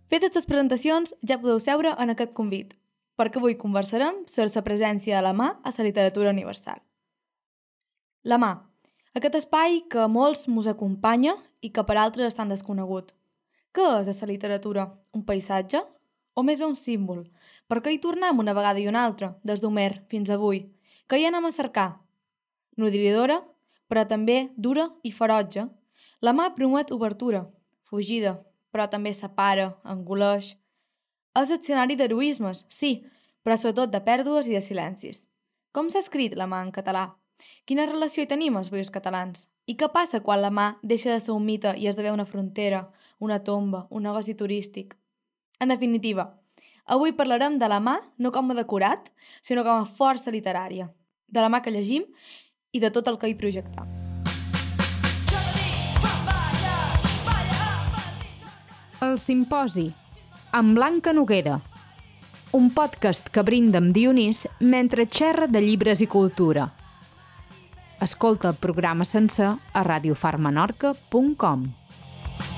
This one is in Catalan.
Fetes les presentacions, ja podeu seure en aquest convit, perquè avui conversarem sobre la presència de la mà a la literatura universal. La mà, aquest espai que a molts mos acompanya i que per altres és tan desconegut. Què és la literatura? Un paisatge? O més bé un símbol? Per què hi tornem una vegada i una altra, des d'Homer fins avui? Què hi anem a cercar? Nodridora, però també dura i ferotge. La mà promet obertura, fugida, però també separa, engoleix. És escenari d'heroismes, sí, però sobretot de pèrdues i de silencis. Com s'ha escrit la mà en català? Quina relació hi tenim els països catalans? I què passa quan la mà deixa de ser un mite i esdevé una frontera, una tomba, un negoci turístic? En definitiva, avui parlarem de la mà no com a decorat, sinó com a força literària, de la mà que llegim i de tot el que hi projectam. El Simposi, amb Blanca Noguera. Un podcast que brinda amb Dionís mentre xerra de llibres i cultura. Escolta el programa sencer a radiofarmenorca.com.